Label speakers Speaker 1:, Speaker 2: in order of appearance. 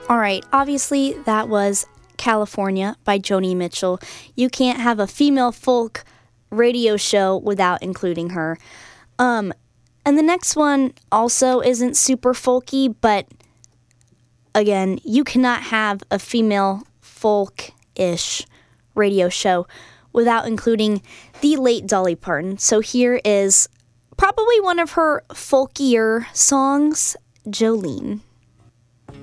Speaker 1: All right, obviously that was California by Joni Mitchell. You can't have a female folk radio show without including her. And the next one also isn't super folky, but again, you cannot have a female folk-ish radio show without including the late Dolly Parton. So here is probably one of her folkier songs, Jolene.